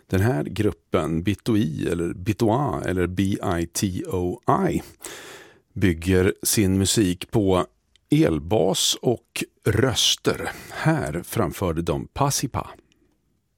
Den här gruppen, Bitoi eller Bitoa eller B-I-T-O-I, bygger sin musik på elbas och röster. Här framförde de Pasipa.